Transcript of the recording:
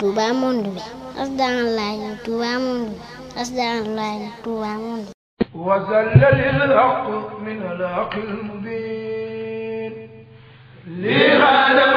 Touba monde bi asdaanlaay Touba monde bi asdaanlaay Touba monde bi وزلل الحق من الحق المبين لهذا